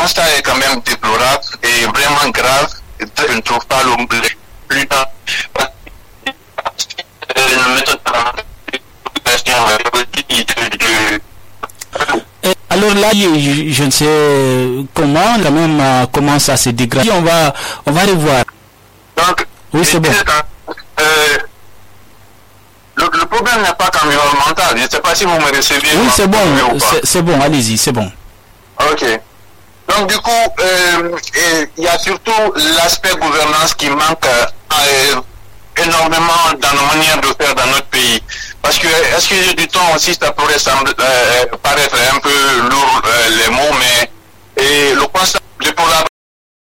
constat est quand même déplorable et vraiment grave. Je ne trouve pas le plus tard. Une méthode alors là, je ne sais comment, quand même, comment ça se dégrade. On va revoir. Donc, oui, c'est bon. Le problème n'est pas qu'environnemental. Je ne sais pas si vous me recevez. Oui, c'est bon. C'est bon, allez-y, c'est bon. Ok. Donc, du coup, il y a surtout l'aspect gouvernance qui manque énormément dans nos manières de faire dans notre pays. Parce que, excusez du temps aussi, ça pourrait paraître un peu lourd les mots, mais le constat déplorable